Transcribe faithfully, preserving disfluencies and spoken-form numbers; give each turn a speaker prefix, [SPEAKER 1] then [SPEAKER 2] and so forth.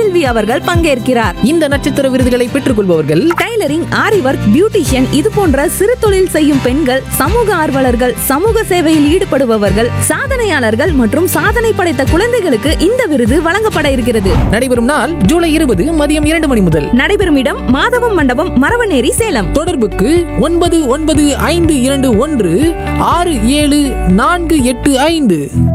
[SPEAKER 1] செல்வி அவர்கள் பங்கேற்கிறார்.
[SPEAKER 2] இந்த நட்சத்திர விருதுகளை பெற்றுக் கொள்பவர்கள்
[SPEAKER 1] டைலரிங், ஆரி ஒர்க், பியூட்டிஷியன் இது போன்ற சிறு தொழில் செய்யும் பெண்கள், சமூக ஆர்வலர்கள், சமூக சேவையில் ஈடுபடுபவர்கள், சாதனையாளர்கள் மற்றும் சாதனை படைத்த குழந்தைகளுக்கு இந்த விருது வழங்கப்பட இருக்கிறது.
[SPEAKER 2] நடைபெறும் நாள் ஜூலை இருபது மதியம் இரண்டு மணி முதல்.
[SPEAKER 1] நடைபெறும் இடம் மாதவம் மண்டபம், மரவநேரி, சேலம்.
[SPEAKER 2] தொடர்புக்கு ஒன்பது ஒன்பது ஐந்து இரண்டு ஒன்று ஆறு ஏழு நான்கு எட்டு ஐந்து.